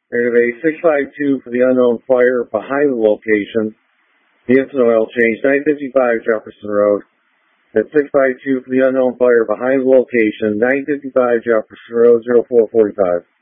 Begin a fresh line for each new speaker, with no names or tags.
Activate 652 for the unknown fire behind the location. The instant oil change, 955 Jefferson Road. At 652 for the unknown fire behind the location, 955 Jefferson Road, 0445.